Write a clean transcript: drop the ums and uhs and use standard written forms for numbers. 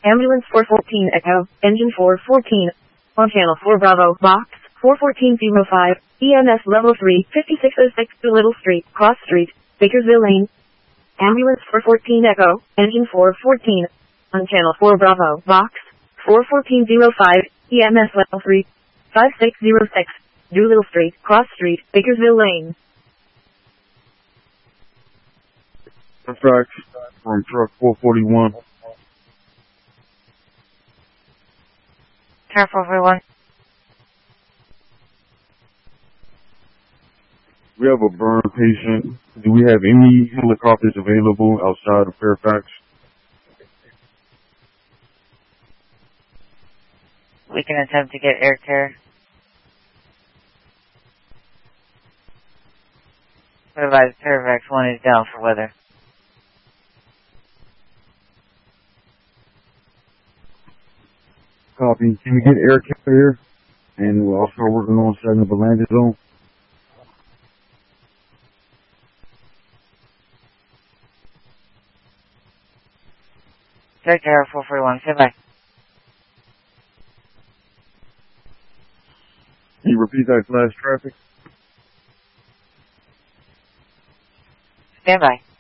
Ambulance 414 Echo, Engine 414. On Channel 4 Bravo, Box 41405, EMS Level 3, 5606 Doolittle Street, Cross Street, Bakersville Lane. Ambulance 414 Echo, Engine 414. On Channel 4 Bravo, Box 41405, EMS Level 3, 5606, Doolittle Street, Cross Street, Bakersville Lane. Dispatch from truck 441. Truck 441. We have a burn patient. Do we have any helicopters available outside of Fairfax? We can attempt to get air care. Otherwise, Fairfax 1 is down for weather. Copy. Can we get air carrier? And we're also working on setting up a landing zone. Take care, 441. Stand by. Can you repeat that flash traffic? Stand by.